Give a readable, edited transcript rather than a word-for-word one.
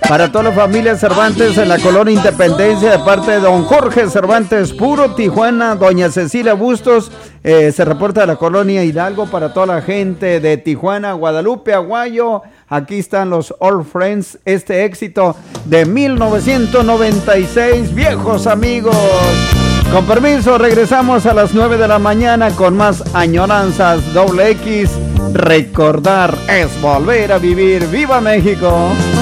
Para toda la familia Cervantes en la colonia Independencia, de parte de don Jorge Cervantes, puro Tijuana. Doña Cecilia Bustos se reporta de la colonia Hidalgo. Para toda la gente de Tijuana, Guadalupe, Aguayo, aquí están los All Friends, este éxito de 1996, viejos amigos. Con permiso, regresamos a las 9 de la mañana con más añoranzas. Doble X, recordar es volver a vivir. ¡Viva México!